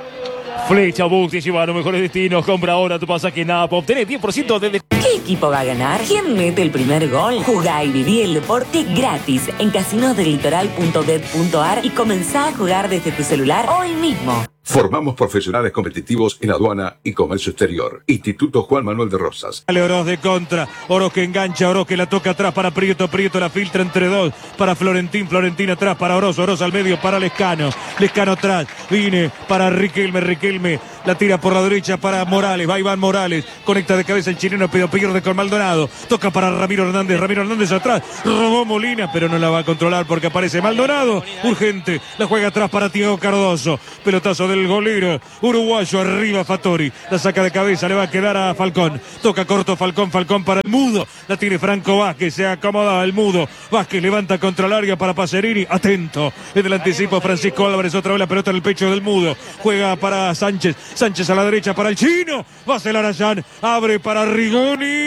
Speaker 6: Flecha Bus te lleva a los mejores destinos. Compra ahora tu pasaje en APA. Obtener 10% de descuento.
Speaker 14: ¿Qué equipo va a ganar? ¿Quién mete el primer gol? Jugá y viví el deporte gratis en casinosdelitoral.bet.ar y comenzá a jugar desde tu celular hoy mismo.
Speaker 15: Formamos profesionales competitivos en aduana y comercio exterior. Instituto Juan Manuel de Rosas.
Speaker 1: Sale Oroz de contra. Oroz que engancha. Oroz que la toca atrás para Prieto. Prieto la filtra entre dos. Para Florentín. Florentín atrás para Oroz. Oroz al medio para Lescano. Lescano atrás. Vine para Riquelme. Riquelme la tira por la derecha para Morales. Va Iván Morales. Conecta de cabeza el chileno, pero pierde con Maldonado. Toca para Ramiro Hernández. Ramiro Hernández atrás. Robó Molina, pero no la va a controlar porque aparece Maldonado. Urgente. La juega atrás para Thiago Cardoso. Pelotazo del golero uruguayo, arriba Fattori, la saca de cabeza, le va a quedar a Falcón, toca corto Falcón, Falcón para el Mudo, la tiene Franco Vázquez, se acomoda el Mudo, Vázquez levanta contra el área para Pacerini, atento, en el anticipo Francisco Álvarez, otra vez la pelota en el pecho del Mudo, juega para Sánchez, Sánchez a la derecha para el chino, va a Celarayán, abre para Rigoni,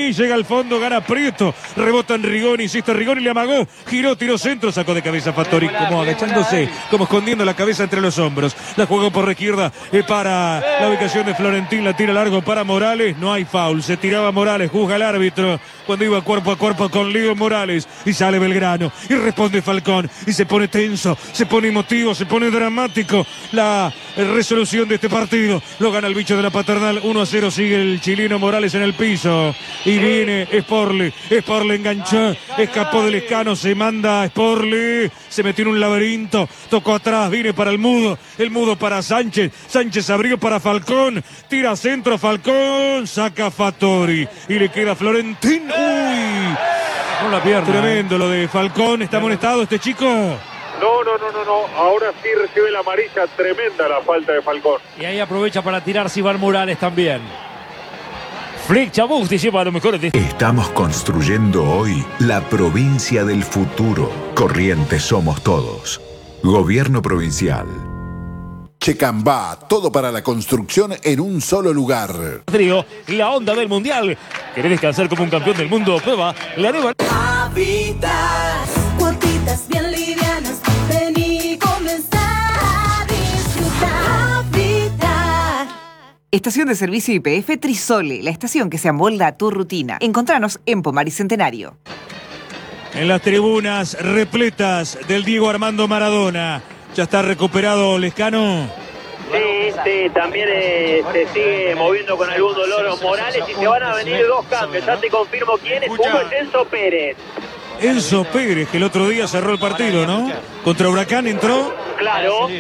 Speaker 1: Rigoni, llega al fondo, gana Prieto, rebota en Rigoni, insiste Rigoni, le amagó, giró, tiró centro, sacó de cabeza Fattori, como agachándose, como escondiendo la cabeza entre los hombros. La jugó por la izquierda para la ubicación de Florentín, la tira largo para Morales, no hay foul, se tiraba Morales, juzga el árbitro cuando iba cuerpo a cuerpo con Leo Morales y sale Belgrano y responde Falcón y se pone tenso, se pone emotivo, se pone dramático la resolución de este partido. Lo gana el bicho de la Paternal, 1-0, sigue el chileno Morales en el piso y viene Sporli enganchó, escapó del Escano, se manda Sporli, se metió en un laberinto, tocó atrás, viene para el mudo para Sánchez abrió para Falcón, tira centro Falcón, saca Fattori y le queda Florentín. Uy,
Speaker 5: con la pierna.
Speaker 1: Tremendo lo de Falcón, ¿está amonestado este chico?
Speaker 3: No. Ahora sí recibe la amarilla, tremenda la falta de Falcón.
Speaker 5: Y ahí aprovecha para tirar Iván Morales también.
Speaker 6: Flick Chabuz te lleva a lo mejor de...
Speaker 17: Estamos construyendo hoy la provincia del futuro. Corrientes somos todos. Gobierno provincial.
Speaker 18: Checambá, todo para la construcción en un solo lugar.
Speaker 6: Trío, la onda del mundial. ¿Querés descansar como un campeón del mundo? Prueba la nueva...
Speaker 19: Habitas, cuotitas bien livianas. Vení, comenzá a disfrutar. Habitat.
Speaker 9: Estación de servicio YPF Trisole, la estación que se amolda a tu rutina. Encontranos en Pomar y Centenario.
Speaker 1: En las tribunas repletas del Diego Armando Maradona. ¿Ya está recuperado Lescano?
Speaker 4: Sí, también se sigue moviendo con algún dolor Morales y se van a venir dos cambios. Ya te confirmo quién es. Uno es Enzo Pérez.
Speaker 1: Enzo Pérez, que el otro día cerró el partido, ¿no? Contra Huracán entró.
Speaker 4: Claro.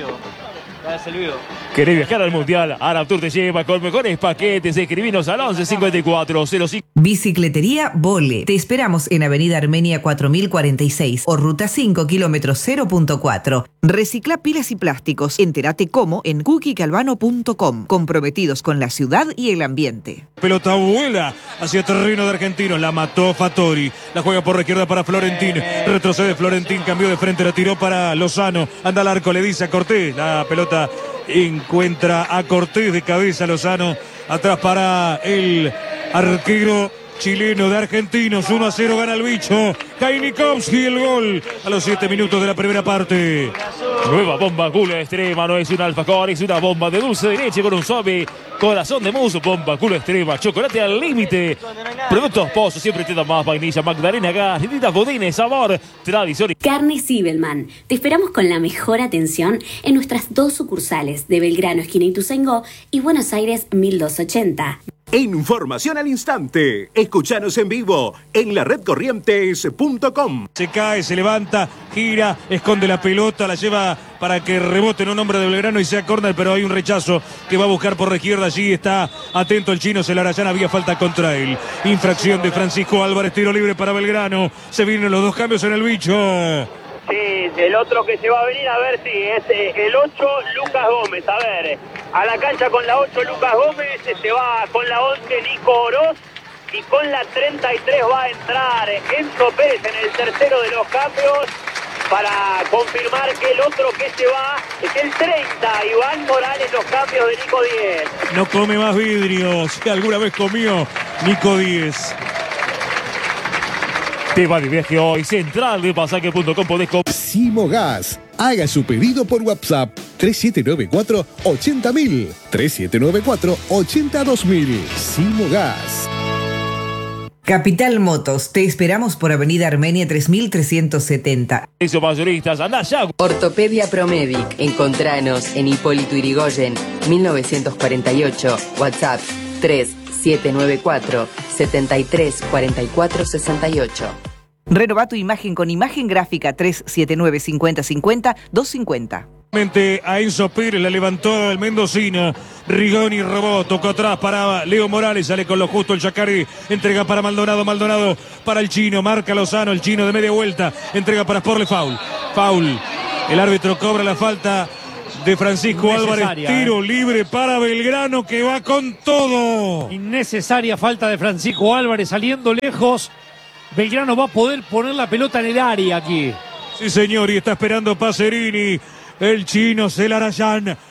Speaker 6: ¿Querés viajar al mundial? Araptur te lleva con mejores paquetes. Escribinos al 11 54 05.
Speaker 9: Bicicletería Vole. Te esperamos en Avenida Armenia 4046 o Ruta 5, kilómetro 0.4. Recicla pilas y plásticos. Entérate cómo en cookiecalvano.com. Comprometidos con la ciudad y el ambiente.
Speaker 1: Pelota vuela hacia terreno de Argentinos. La mató Fattori. La juega por la izquierda para Florentín. Retrocede Florentín. Cambió de frente. La tiró para Lozano. Anda al arco. Le dice a Cortés. La pelota encuentra a Cortés de cabeza. Lozano atrás para el arquero chileno de Argentinos. 1-0 gana el bicho. Kajnikovski el gol a los 7 minutos de la primera parte.
Speaker 6: Nueva bomba culo extrema, no es un alfajor, es una bomba de dulce de leche con un suave corazón de mousse. Bomba culo extrema, chocolate al límite. Productos Pozo siempre te da más. Vainilla, Magdalena, gas, galletitas Bodines, sabor, tradición.
Speaker 20: Carne Sibelman. Te esperamos con la mejor atención en nuestras dos sucursales de Belgrano, esquina Ituzaingó y Buenos Aires 1280.
Speaker 13: Información al instante. Escuchanos en vivo en la redcorrientes.com.
Speaker 1: Se cae, se levanta, gira, esconde la pelota, la lleva para que rebote en un hombre de Belgrano y sea córner, pero hay un rechazo que va a buscar por la izquierda. Allí está atento el chino Celarayán, había falta contra él. Infracción de Francisco Álvarez, tiro libre para Belgrano. Se vienen los dos cambios en el bicho.
Speaker 4: Sí, el otro que se va a venir, a ver si es el 8, Lucas Gómez. A ver, a la cancha con la 8, Lucas Gómez, se va con la 11, Nico Oroz, y con la 33 va a entrar Enzo Pérez en el tercero de los cambios para confirmar que el otro que se va es el 30, Iván Morales, los cambios de Nico 10.
Speaker 1: No come más vidrios, que alguna vez comió Nico 10.
Speaker 6: Te va de viaje hoy, central de pasaje.com. podés comprar.
Speaker 7: Simogas. Haga su pedido por WhatsApp 3794 80000 3794 82000. Simogas.
Speaker 9: Capital Motos, te esperamos por Avenida Armenia 3370.
Speaker 6: Eso mayoristas, andá ya.
Speaker 10: Ortopedia Promedic. Encontranos en Hipólito Yrigoyen, 1948. WhatsApp 3794 73 44 68.
Speaker 9: Renová tu imagen con imagen gráfica 379 5050 250.
Speaker 1: A Enzo Pérez la levantó el mendocino. Rigoni robó, tocó atrás para Leo Morales, sale con lo justo el Yacaré, entrega para Maldonado, Maldonado para el chino, marca Lozano, el chino de media vuelta, entrega para Sporle, foul. El árbitro cobra la falta de Francisco Álvarez, tiro libre para Belgrano que va con todo.
Speaker 5: Innecesaria falta de Francisco Álvarez saliendo lejos. Belgrano va a poder poner la pelota en el área aquí.
Speaker 1: Sí señor, y está esperando Pacerini. El chino Celarayán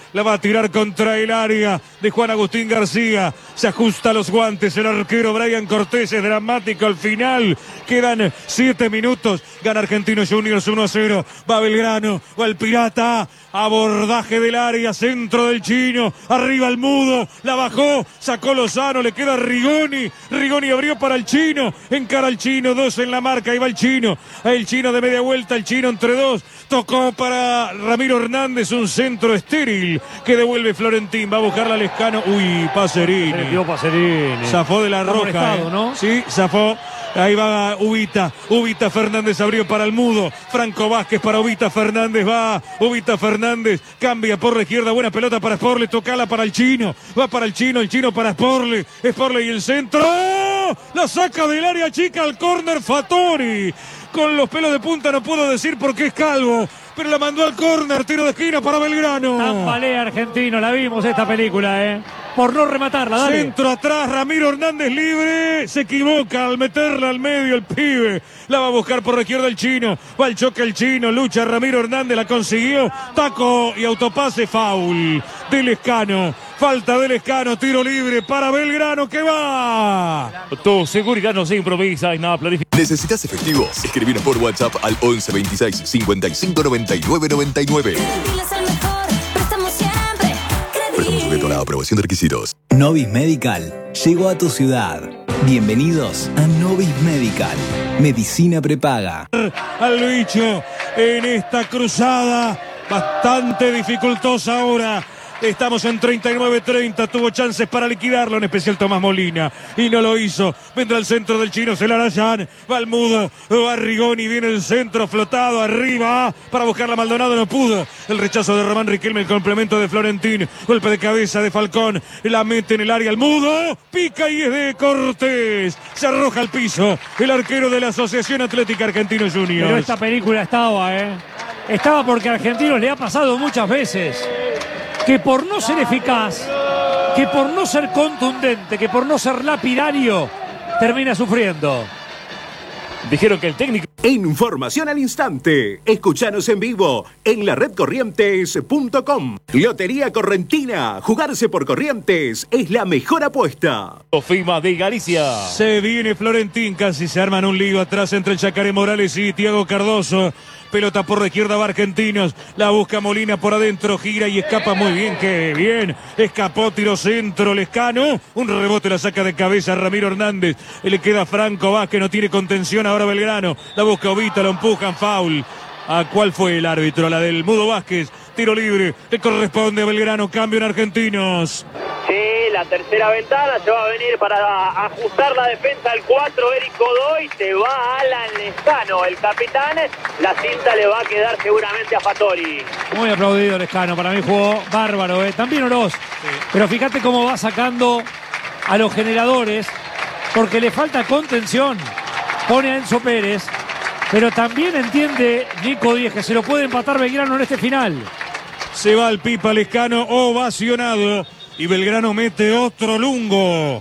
Speaker 1: la va a tirar contra el área de Juan Agustín García. Se ajusta los guantes el arquero Brian Cortés, es dramático al final. Quedan 7 minutos. Gana Argentinos Juniors 1-0. Va Belgrano, va el Pirata. Abordaje del área, centro del Chino. Arriba el Mudo, la bajó, sacó Lozano, le queda Rigoni. Rigoni abrió para el Chino. Encara al Chino, 2 en la marca. Ahí va el Chino. El Chino de media vuelta, el Chino entre 2. Tocó para Ramiro Hernández, un centro estéril que devuelve Florentín. Va a buscarla a Lescano. Uy, Pacerini.
Speaker 5: Se le dio Pacerini.
Speaker 1: Zafó de la
Speaker 5: Está
Speaker 1: roja.
Speaker 5: molestado, ¿no?
Speaker 1: Sí, zafó. Ahí va Ubita. Ubita Fernández abrió para el Mudo. Franco Vázquez para Ubita Fernández. Va Ubita Fernández. Cambia por la izquierda. Buena pelota para Sporle. Tocala para el Chino. Va para el Chino para Sporle. Sporle y el centro. ¡Oh! La saca del área chica al córner Fattori. Con los pelos de punta no puedo decir porque es calvo, pero la mandó al córner, tiro de esquina para Belgrano.
Speaker 5: Tambalea Argentino, la vimos esta película, por no rematarla, dale.
Speaker 1: Centro atrás, Ramiro Hernández libre, se equivoca al meterla al medio el pibe. La va a buscar por la izquierda el Chino, va el choque el Chino, lucha Ramiro Hernández, la consiguió, taco y autopase, foul de Lescano. Falta del Lescano, tiro libre para Belgrano que va.
Speaker 6: Tu seguridad no se improvisa y nada planificado.
Speaker 11: ¿Necesitas efectivo? Escribinos por WhatsApp al 11 26 55 99 99.
Speaker 19: Credibiles al mejor, prestamos siempre.
Speaker 11: Préstamo sujeto a la aprobación de requisitos.
Speaker 12: Novis Medical llegó a tu ciudad. Bienvenidos a Novis Medical. Medicina prepaga.
Speaker 1: Al bicho en esta cruzada bastante dificultosa ahora. Estamos en 39-30, tuvo chances para liquidarlo, en especial Tomás Molina, y no lo hizo. Vendrá el centro del Chino, Celarayán, va el Mudo, va Rigoni, viene el centro flotado arriba, para buscar la Maldonado, no pudo. El rechazo de Román Riquelme, el complemento de Florentín, golpe de cabeza de Falcón, la mete en el área el Mudo, pica y es de Cortés. Se arroja al piso el arquero de la Asociación Atlética Argentinos Juniors.
Speaker 5: Pero esta película estaba porque a Argentinos le ha pasado muchas veces que por no ser eficaz, que por no ser contundente, que por no ser lapidario, termina sufriendo.
Speaker 6: Dijeron que el técnico...
Speaker 13: Información al instante. Escuchanos en vivo en laredcorrientes.com. Lotería Correntina. Jugarse por Corrientes es la mejor apuesta.
Speaker 6: FIMA de Galicia.
Speaker 1: Se viene Florentín, casi se arman un lío atrás entre el Chacaré Morales y Thiago Cardoso. Pelota por la izquierda va Argentinos, la busca Molina por adentro, gira y escapa muy bien, qué bien, escapó, tiro centro, Lescano, un rebote la saca de cabeza Ramiro Hernández, le queda Franco Vázquez, no tiene contención ahora Belgrano, la busca Ovita, lo empujan, foul. ¿A cuál fue el árbitro? La del Mudo Vázquez, tiro libre, le corresponde a Belgrano, cambio en Argentinos.
Speaker 4: Sí, la tercera ventana se va a venir para ajustar la defensa al 4, Eric Godoy, se va Alan Lescano, el capitán, la cinta le va a quedar seguramente a Fattori.
Speaker 5: Muy aplaudido Lescano, para mí jugó bárbaro, también Oroz, pero fíjate cómo va sacando a los generadores, porque le falta contención, pone a Enzo Pérez, pero también entiende Nico Díez que se lo puede empatar Belgrano en este final.
Speaker 1: Se va el Pipa Lescano, ovacionado. Y Belgrano mete otro lungo.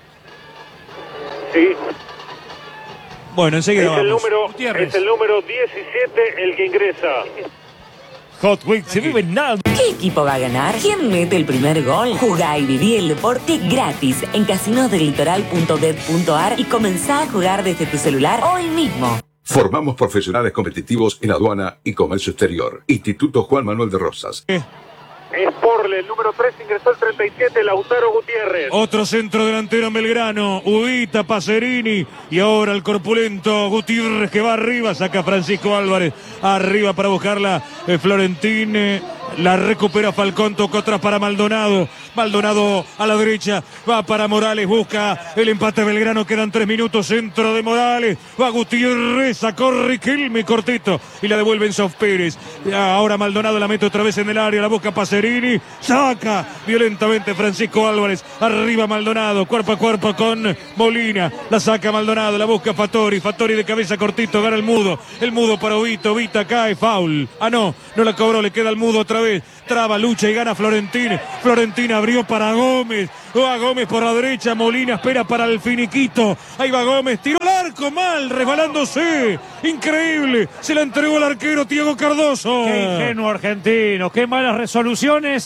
Speaker 3: Sí.
Speaker 1: Bueno, enseguida vamos.
Speaker 3: Es el número 17 el que ingresa.
Speaker 6: Hot Wheels se vive nada.
Speaker 14: ¿Qué equipo va a ganar? ¿Quién mete el primer gol? Jugá y viví el deporte gratis en casinosdelitoral.bet.ar y comenzá a jugar desde tu celular hoy mismo.
Speaker 15: Formamos profesionales competitivos en aduana y comercio exterior. Instituto Juan Manuel de Rosas.
Speaker 3: Sporle, el número 3 ingresó el 37, Lautaro Gutiérrez.
Speaker 1: Otro centro delantero en Belgrano, Ubita, Pacerini y ahora el corpulento Gutiérrez que va arriba, saca Francisco Álvarez arriba para buscarla Florentín, la recupera Falcón, tocó atrás para Maldonado, Maldonado a la derecha, va para Morales, busca el empate Belgrano, quedan 3 minutos, centro de Morales, va Gutiérrez, sacó Riquelme cortito y la devuelve en Sof Pérez, ahora Maldonado la mete otra vez en el área, la busca Pacerini, saca violentamente Francisco Álvarez, arriba Maldonado, cuerpo a cuerpo con Molina, la saca Maldonado, la busca Fattori de cabeza cortito, gana el Mudo para Ovita, Ovita cae, foul, no la cobró, le queda el Mudo otra vez, traba, lucha y gana Florentín abrió para Gómez, va Gómez por la derecha, Molina espera para el finiquito, ahí va Gómez, tiró al arco mal, resbalándose, increíble, se la entregó el arquero Thiago Cardoso.
Speaker 5: Qué ingenuo Argentino, qué malas resoluciones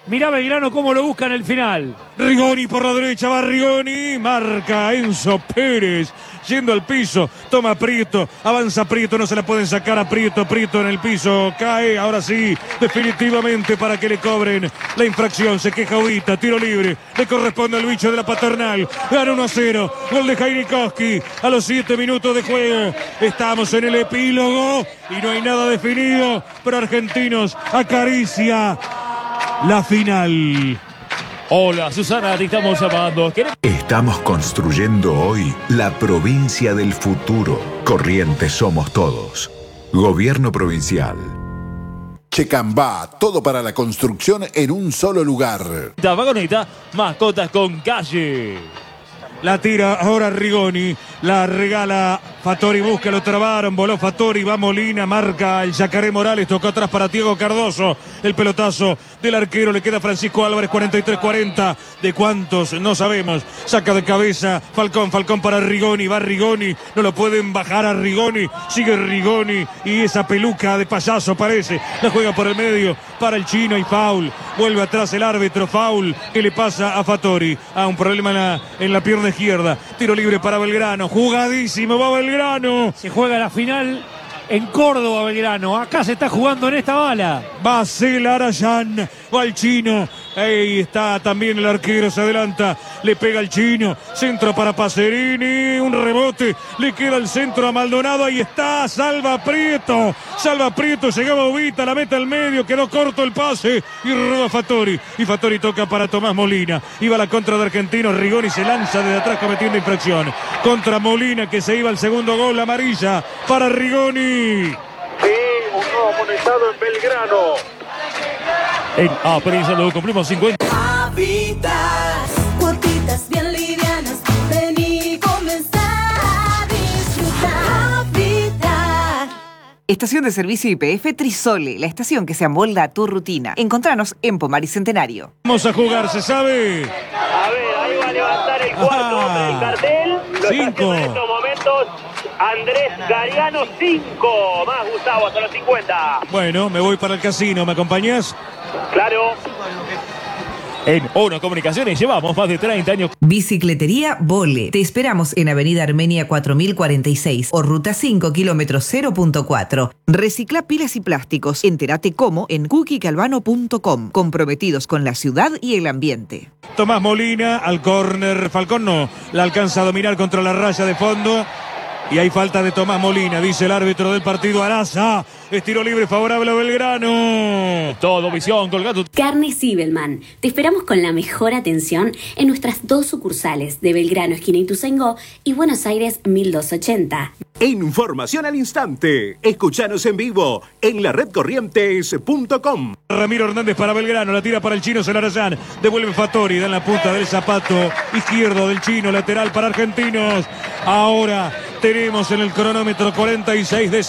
Speaker 5: Mirá Belgrano cómo lo busca en el final.
Speaker 1: Rigoni por la derecha, va Rigoni, marca Enzo Pérez, yendo al piso, toma Prieto, avanza Prieto, no se la pueden sacar a Prieto, Prieto en el piso, cae, ahora sí, definitivamente para que le cobren la infracción, se queja Ubita, tiro libre, le corresponde al bicho de la Paternal, gana 1-0, gol de Jainikowski a los 7 minutos de juego, estamos en el epílogo y no hay nada definido, pero Argentinos acaricia la final.
Speaker 6: Hola, Susana, te estamos llamando.
Speaker 17: Estamos construyendo hoy la provincia del futuro. Corrientes somos todos. Gobierno provincial.
Speaker 18: Checambá, todo para la construcción en un solo lugar.
Speaker 6: La vagoneta, mascotas con calle.
Speaker 1: La tira ahora Rigoni, la regala Fattori, busca, lo trabaron, voló Fattori, va Molina, marca el Yacaré Morales, tocó atrás para Diego Cardoso, el pelotazo del arquero, le queda Francisco Álvarez, 43-40, de cuántos, no sabemos, saca de cabeza Falcón para Rigoni, va Rigoni, no lo pueden bajar a Rigoni, sigue Rigoni y esa peluca de payaso parece, la juega por el medio para el chino y foul, vuelve atrás el árbitro, foul, que le pasa a Fattori, un problema en la pierna izquierda, tiro libre para Belgrano, jugadísimo, va Belgrano.
Speaker 5: Se juega la final en Córdoba, Belgrano, acá se está jugando en esta bala.
Speaker 1: Va Arayán, va el chino, ahí está también el arquero, se adelanta, le pega el chino, centro para Pacerini, un rebote, le queda el centro a Maldonado, ahí está, salva Prieto, llegaba Ubita, la mete al medio, quedó corto el pase y roba Fattori, y Fattori toca para Tomás Molina, iba la contra de Argentinos, Rigoni se lanza desde atrás cometiendo infracción, contra Molina que se iba al segundo gol, amarilla para Rigoni.
Speaker 3: Sí, un nuevo amonestado en Belgrano.
Speaker 6: En Aprisa lo cumplimos 50.
Speaker 19: Habitas, cuotitas bien livianas, vení, comenzar a disfrutar. Habitat.
Speaker 9: Estación de servicio YPF Trisole, la estación que se amolda a tu rutina. Encontranos en Pomar y Centenario.
Speaker 1: Vamos a jugar, ¿se sabe?
Speaker 4: A ver, ahí va a levantar el cuarto hombre del cartel. Lo está haciendo en estos momentos Andrés Gariano, 5. Más Gustavo, hasta los 50.
Speaker 1: Bueno, me voy para el casino, ¿me acompañás?
Speaker 4: Claro.
Speaker 6: En ONO Comunicaciones llevamos más de 30 años.
Speaker 9: Bicicletería Vole. Te esperamos en Avenida Armenia 4046 o Ruta 5, kilómetro 0.4. Recicla pilas y plásticos. Entérate cómo en cookiecalvano.com. Comprometidos con la ciudad y el ambiente.
Speaker 1: Tomás Molina al córner. Falcón no la alcanza a dominar contra la raya de fondo. Y hay falta de Tomás Molina, dice el árbitro del partido, Araza. Es tiro libre favorable a Belgrano.
Speaker 6: Todo visión, colgado.
Speaker 20: Carnes Zibelman. Te esperamos con la mejor atención en nuestras 2 sucursales de Belgrano, esquina Ituzaingó, y Buenos Aires, 1280.
Speaker 13: Información al instante. Escuchanos en vivo en laredcorrientes.com.
Speaker 1: Ramiro Hernández para Belgrano, la tira para el chino Celarayán. Devuelve Fattori, da en la punta del zapato izquierdo del chino, lateral para Argentinos. Ahora tenemos en el cronómetro 46 de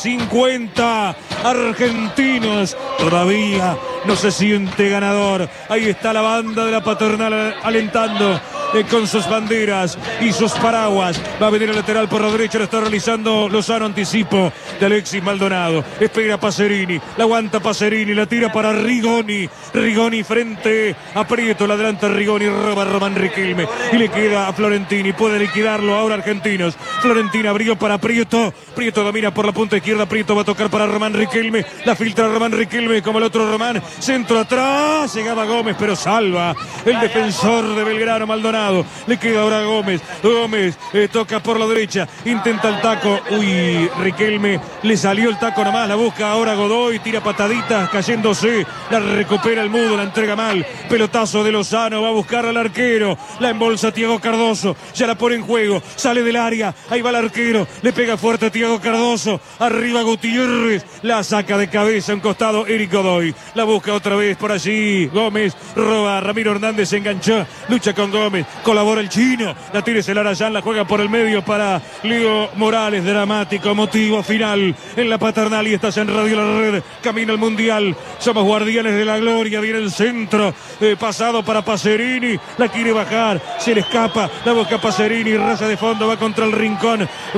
Speaker 1: 50. Argentinos todavía no se siente ganador. Ahí está la banda de la Paternal alentando con sus banderas y sus paraguas. Va a venir el lateral por la derecha, lo está realizando Lozano, anticipo de Alexis Maldonado. Espera Pacerini, la aguanta Pacerini, la tira para Rigoni. Rigoni frente a Prieto, la adelanta Rigoni, roba Román Riquelme y le queda a Florentini. Puede liquidarlo ahora Argentinos. Florentina abrió para Prieto. Prieto domina por la punta izquierda. Prieto va a tocar para Román Riquelme. La filtra Román Riquelme como el otro Román. Centro atrás. Llegaba Gómez, pero salva el defensor de Belgrano, Maldonado. Le queda ahora a Gómez. Gómez toca por la derecha. Intenta el taco. Uy, Riquelme le salió el taco nomás. La busca ahora Godoy. Tira pataditas cayéndose. La recupera el Mudo. La entrega mal. Pelotazo de Lozano. Va a buscar al arquero. La embolsa Thiago Cardoso. Ya la pone en juego. Sale del área. Ahí va el arquero. Le pega fuerte a Thiago Cardoso. Arriba Gutiérrez. La saca de cabeza. Un costado Eric Godoy. La busca otra vez por allí. Gómez roba. Ramiro Hernández se enganchó. Lucha con Gómez. Colabora el chino. La tira Celarayán. La juega por el medio para Leo Morales. Dramático motivo final en la Paternal. Y estás en Radio La Red. Camino al Mundial. Somos guardianes de la gloria. Viene el centro. Pasado para Pacerini. La quiere bajar. Se le escapa. La busca Pacerini. Raya de fondo. Va contra el rincón.